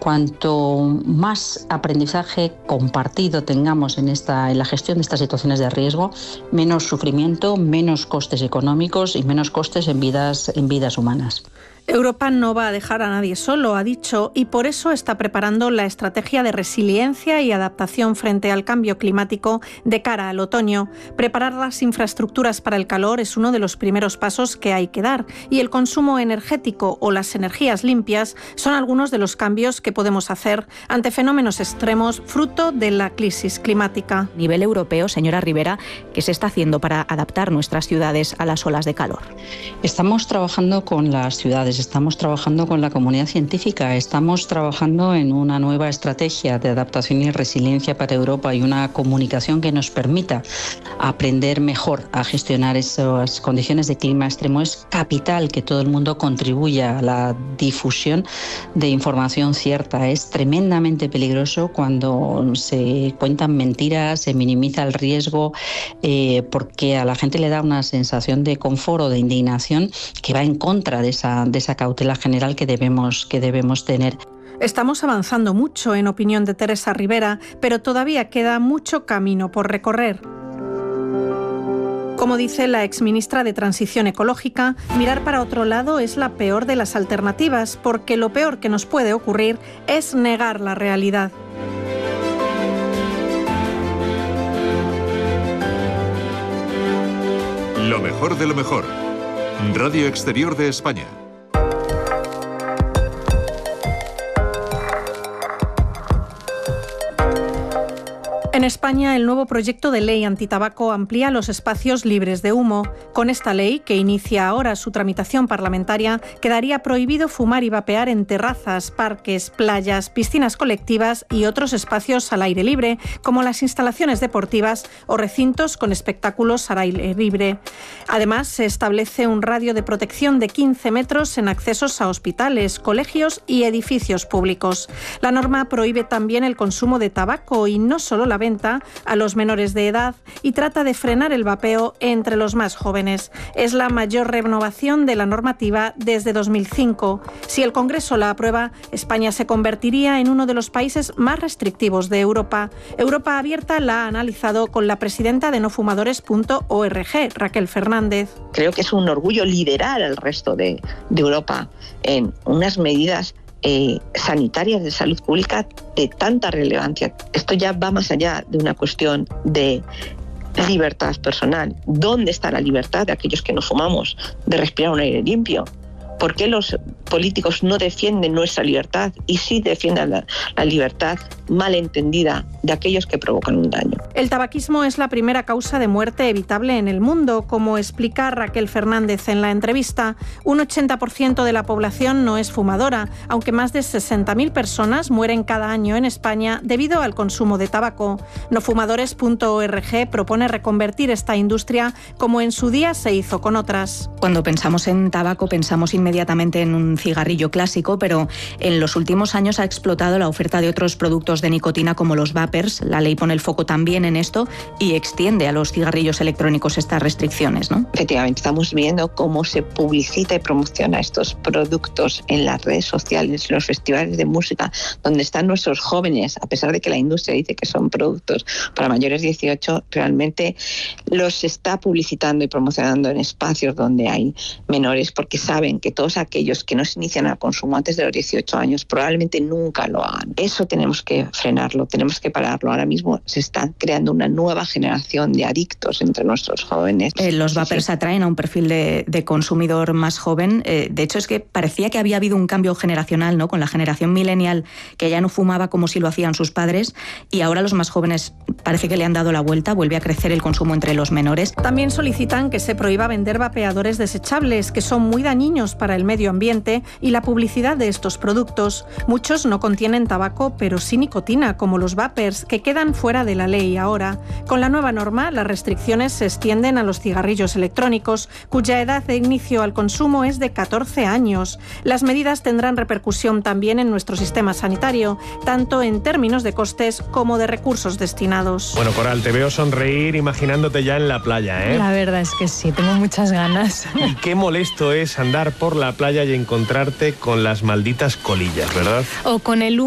Cuanto más aprendizaje compartido tengamos en la gestión de estas situaciones de riesgo, menos sufrimiento, menos costes económicos y menos costes en vidas humanas. Europa no va a dejar a nadie solo, ha dicho, y por eso está preparando la estrategia de resiliencia y adaptación frente al cambio climático de cara al otoño. Preparar las infraestructuras para el calor es uno de los primeros pasos que hay que dar, y el consumo energético o las energías limpias son algunos de los cambios que podemos hacer ante fenómenos extremos fruto de la crisis climática. A nivel europeo, señora Ribera, ¿qué se está haciendo para adaptar nuestras ciudades a las olas de calor? Estamos trabajando con las ciudades. Estamos trabajando con la comunidad científica, estamos trabajando en una nueva estrategia de adaptación y resiliencia para Europa y una comunicación que nos permita aprender mejor a gestionar esas condiciones de clima extremo. Es capital que todo el mundo contribuya a la difusión de información cierta. Es tremendamente peligroso cuando se cuentan mentiras, se minimiza el riesgo, porque a la gente le da una sensación de confort o de indignación que va en contra de esa cautela general que debemos tener. Estamos avanzando mucho, en opinión de Teresa Ribera, pero todavía queda mucho camino por recorrer. Como dice la exministra de Transición Ecológica, mirar para otro lado es la peor de las alternativas, porque lo peor que nos puede ocurrir es negar la realidad. Lo mejor de lo mejor. Radio Exterior de España. En España, el nuevo proyecto de ley antitabaco amplía los espacios libres de humo. Con esta ley, que inicia ahora su tramitación parlamentaria, quedaría prohibido fumar y vapear en terrazas, parques, playas, piscinas colectivas y otros espacios al aire libre, como las instalaciones deportivas o recintos con espectáculos al aire libre. Además, se establece un radio de protección de 15 metros en accesos a hospitales, colegios y edificios públicos. La norma prohíbe también el consumo de tabaco y no solo la venta a los menores de edad, y trata de frenar el vapeo entre los más jóvenes. Es la mayor renovación de la normativa desde 2005. Si el Congreso la aprueba, España se convertiría en uno de los países más restrictivos de Europa. Europa Abierta la ha analizado con la presidenta de nofumadores.org, Raquel Fernández. Creo que es un orgullo liderar al resto de Europa en unas medidas sanitarias de salud pública de tanta relevancia. Esto ya va más allá de una cuestión de libertad personal. ¿Dónde está la libertad de aquellos que no fumamos, de respirar un aire limpio? ¿Por qué los políticos no defienden nuestra libertad y sí defienden la libertad malentendida de aquellos que provocan un daño? El tabaquismo es la primera causa de muerte evitable en el mundo, como explica Raquel Fernández en la entrevista. Un 80% de la población no es fumadora, aunque más de 60.000 personas mueren cada año en España debido al consumo de tabaco. Nofumadores.org propone reconvertir esta industria como en su día se hizo con otras. Cuando pensamos en tabaco pensamos inmediatamente en un cigarrillo clásico, pero en los últimos años ha explotado la oferta de otros productos de nicotina como los vapers. La ley pone el foco también en esto y extiende a los cigarrillos electrónicos estas restricciones, ¿no? Efectivamente, estamos viendo cómo se publicita y promociona estos productos en las redes sociales, en los festivales de música, donde están nuestros jóvenes, a pesar de que la industria dice que son productos para mayores de 18, realmente los está publicitando y promocionando en espacios donde hay menores, porque saben que todos aquellos que no se inician al consumo antes de los 18 años probablemente nunca lo hagan. Eso tenemos que frenarlo, tenemos que pararlo. Ahora mismo se está creando una nueva generación de adictos entre nuestros jóvenes. Los vapers atraen a un perfil de consumidor más joven. De hecho, es que parecía que había habido un cambio generacional, ¿no? Con la generación millennial, que ya no fumaba como si lo hacían sus padres, y ahora los más jóvenes parece que le han dado la vuelta, vuelve a crecer el consumo entre los menores. También solicitan que se prohíba vender vapeadores desechables, que son muy dañinos para el medio ambiente, y la publicidad de estos productos. Muchos no contienen tabaco, pero sí nicotina, como los vapers, que quedan fuera de la ley ahora. Con la nueva norma, las restricciones se extienden a los cigarrillos electrónicos, cuya edad de inicio al consumo es de 14 años. Las medidas tendrán repercusión también en nuestro sistema sanitario, tanto en términos de costes como de recursos destinados. Bueno, Coral, te veo sonreír imaginándote ya en la playa, ¿eh? La verdad es que sí, tengo muchas ganas. Y qué molesto es andar por la playa y encontrarte con las malditas colillas, ¿verdad? O con el